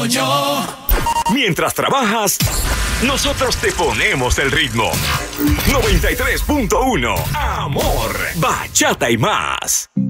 yo. Mientras trabajas, nosotros te ponemos el ritmo. 93.1 Amor, bachata y más.